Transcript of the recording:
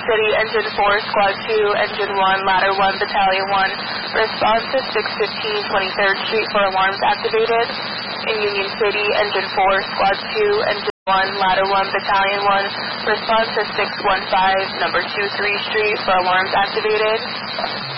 City, Engine 4, Squad 2, Engine 1, Ladder 1, Battalion 1. Response to 615 23rd Street for alarms activated. In Union City, Engine 4, Squad 2, Engine 1, Ladder 1, Battalion 1. Response to 615 number 23 Street for alarms activated.